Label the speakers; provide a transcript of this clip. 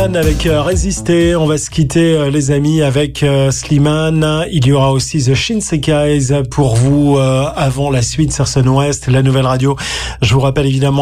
Speaker 1: Slimane avec Résister. On va se quitter les amis avec Slimane. Il y aura aussi The Shinsekais pour vous avant la suite Sarson West, la nouvelle radio. Je vous rappelle évidemment